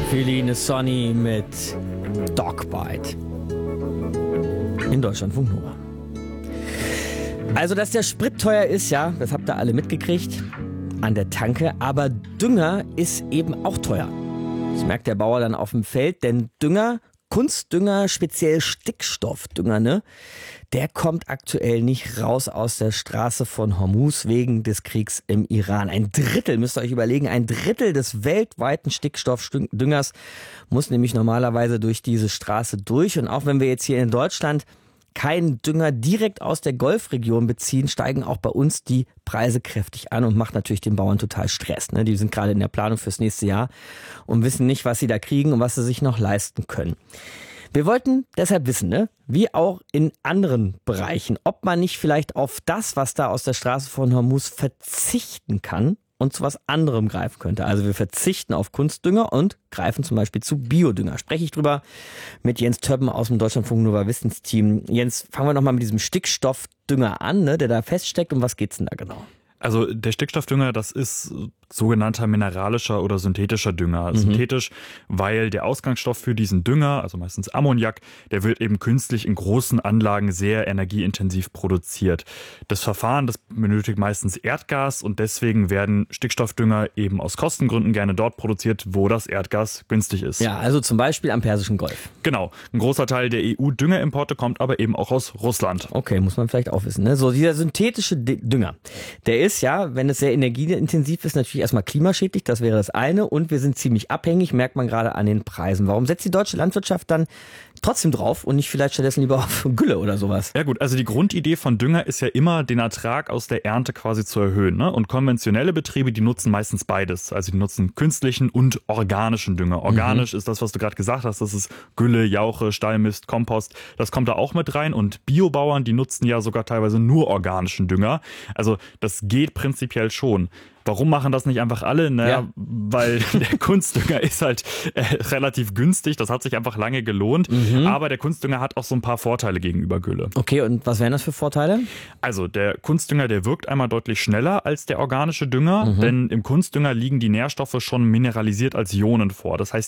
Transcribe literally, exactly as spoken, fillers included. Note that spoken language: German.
Feline Sonny mit Dogbite. In Deutschlandfunk Nova. Also, dass der Sprit teuer ist, ja, das habt ihr alle mitgekriegt an der Tanke. Aber Dünger ist eben auch teuer. Das merkt der Bauer dann auf dem Feld, denn Dünger, Kunstdünger, speziell Stickstoffdünger, ne, der kommt aktuell nicht raus aus der Straße von Hormuz wegen des Kriegs im Iran. Ein Drittel, müsst ihr euch überlegen, ein Drittel des weltweiten Stickstoffdüngers muss nämlich normalerweise durch diese Straße durch. Und auch wenn wir jetzt hier in Deutschland keinen Dünger direkt aus der Golfregion beziehen, steigen auch bei uns die Preise kräftig an und macht natürlich den Bauern total Stress. Ne? Die sind gerade in der Planung fürs nächste Jahr und wissen nicht, was sie da kriegen und was sie sich noch leisten können. Wir wollten deshalb wissen, ne, wie auch in anderen Bereichen, ob man nicht vielleicht auf das, was da aus der Straße von Hormuz verzichten kann und zu was anderem greifen könnte. Also wir verzichten auf Kunstdünger und greifen zum Beispiel zu Biodünger. Spreche ich drüber mit Jens Töppen aus dem Deutschlandfunk Nova Wissensteam. Jens, fangen wir nochmal mit diesem Stickstoffdünger an, ne, der da feststeckt. Um was geht's denn da genau? Also der Stickstoffdünger, das ist sogenannter mineralischer oder synthetischer Dünger. Mhm. Synthetisch, weil der Ausgangsstoff für diesen Dünger, also meistens Ammoniak, der wird eben künstlich in großen Anlagen sehr energieintensiv produziert. Das Verfahren, das benötigt meistens Erdgas und deswegen werden Stickstoffdünger eben aus Kostengründen gerne dort produziert, wo das Erdgas günstig ist. Ja, also zum Beispiel am Persischen Golf. Genau. Ein großer Teil der E U-Düngerimporte kommt aber eben auch aus Russland. Okay, muss man vielleicht auch wissen. Ne? So, dieser synthetische Dünger, der ist ja, wenn es sehr energieintensiv ist, natürlich erstmal klimaschädlich, das wäre das eine. Und wir sind ziemlich abhängig, merkt man gerade an den Preisen. Warum setzt die deutsche Landwirtschaft dann trotzdem drauf und nicht vielleicht stattdessen lieber auf Gülle oder sowas? Ja gut, also die Grundidee von Dünger ist ja immer, den Ertrag aus der Ernte quasi zu erhöhen. Ne? Und konventionelle Betriebe, die nutzen meistens beides. Also die nutzen künstlichen und organischen Dünger. Organisch mhm. ist das, was du gerade gesagt hast, das ist Gülle, Jauche, Stallmist, Kompost. Das kommt da auch mit rein. Und Biobauern, die nutzen ja sogar teilweise nur organischen Dünger. Also das geht prinzipiell schon. Warum machen das nicht einfach alle? Naja, ja. weil der Kunstdünger ist halt äh, relativ günstig. Das hat sich einfach lange gelohnt. Mhm. Aber der Kunstdünger hat auch so ein paar Vorteile gegenüber Gülle. Okay, und was wären das für Vorteile? Also der Kunstdünger, der wirkt einmal deutlich schneller als der organische Dünger. Mhm. Denn im Kunstdünger liegen die Nährstoffe schon mineralisiert als Ionen vor. Das heißt,